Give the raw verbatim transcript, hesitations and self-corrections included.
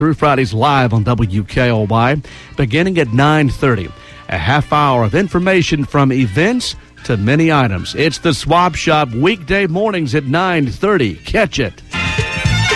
through Fridays live on W K O Y, beginning at nine thirty. A half hour of information from events to many items. It's the Swap Shop weekday mornings at nine thirty. Catch it.